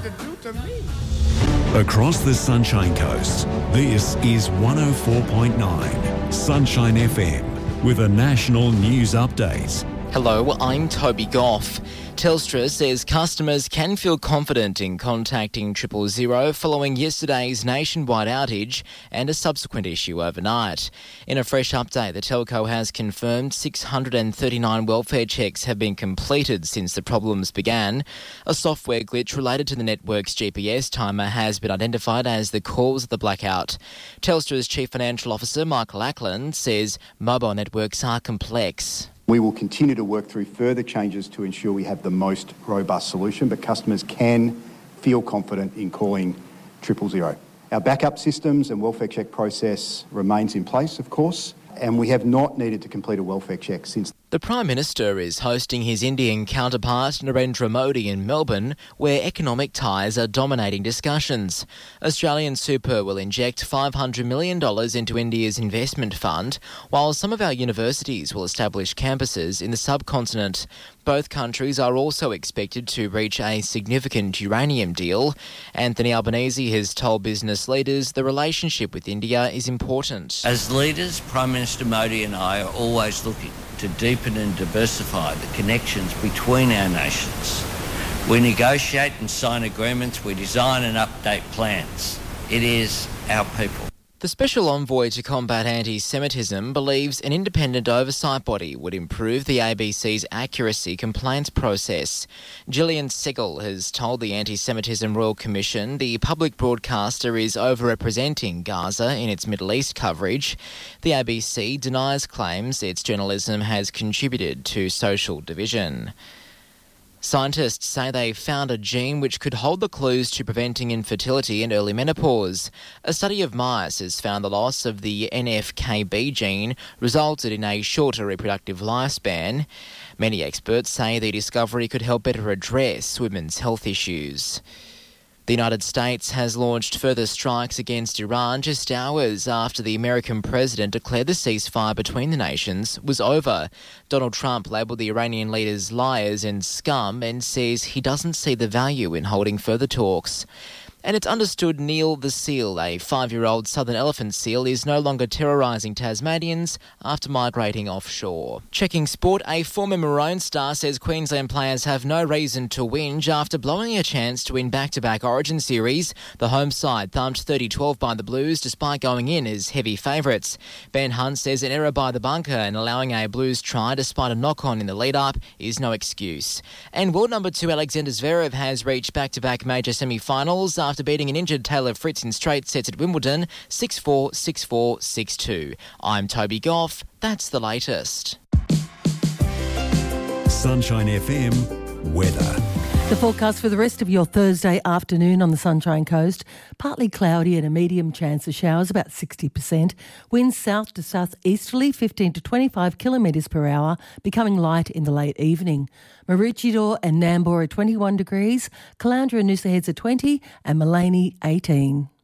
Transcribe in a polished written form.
to do to me. Across the Sunshine Coast, this is 104.9 Sunshine FM with a national news update. Hello, I'm Toby Goff. Telstra says customers can feel confident in contacting 000 following yesterday's nationwide outage and a subsequent issue overnight. In a fresh update, the telco has confirmed 639 welfare checks have been completed since the problems began. A software glitch related to the network's GPS timer has been identified as the cause of the blackout. Telstra's Chief Financial Officer, Michael Ackland, says mobile networks are complex. We will continue to work through further changes to ensure we have the most robust solution, but customers can feel confident in calling 000. Our backup systems and welfare check process remains in place, of course, and we have not needed to complete a welfare check since. The Prime Minister is hosting his Indian counterpart Narendra Modi in Melbourne, where economic ties are dominating discussions. Australian Super will inject $500 million into India's investment fund, while some of our universities will establish campuses in the subcontinent. Both countries are also expected to reach a significant uranium deal. Anthony Albanese has told business leaders the relationship with India is important. As leaders, Prime Minister Modi and I are always looking to deepen and diversify the connections between our nations. We negotiate and sign agreements, we design and update plans. It is our people. The Special Envoy to Combat Anti-Semitism believes an independent oversight body would improve the ABC's accuracy complaints process. Gillian Segal has told the Anti-Semitism Royal Commission the public broadcaster is overrepresenting Gaza in its Middle East coverage. The ABC denies claims its journalism has contributed to social division. Scientists say they found a gene which could hold the clues to preventing infertility and early menopause. A study of mice has found the loss of the NFKB gene resulted in a shorter reproductive lifespan. Many experts say the discovery could help better address women's health issues. The United States has launched further strikes against Iran just hours after the American president declared the ceasefire between the nations was over. Donald Trump labelled the Iranian leaders liars and scum and says he doesn't see the value in holding further talks. And it's understood Neil the seal, a 5-year-old southern elephant seal, is no longer terrorising Tasmanians after migrating offshore. Checking sport, a former Maroon star says Queensland players have no reason to whinge after blowing a chance to win back-to-back Origin series. The home side thumped 30-12 by the Blues despite going in as heavy favourites. Ben Hunt says an error by the bunker and allowing a Blues try despite a knock-on in the lead-up is no excuse. And world number 2 Alexander Zverev has reached back-to-back major semi-finals after beating an injured Taylor Fritz in straight sets at Wimbledon, 6-4, 6-4, 6-2. I'm Toby Goff. That's the latest. Sunshine FM weather. The forecast for the rest of your Thursday afternoon on the Sunshine Coast, partly cloudy and a medium chance of showers, about 60%. Winds south to southeasterly, 15 to 25 kilometres per hour, becoming light in the late evening. Maroochydore and Nambour are 21 degrees, Caloundra and Noosa Heads are 20 and Maleny 18.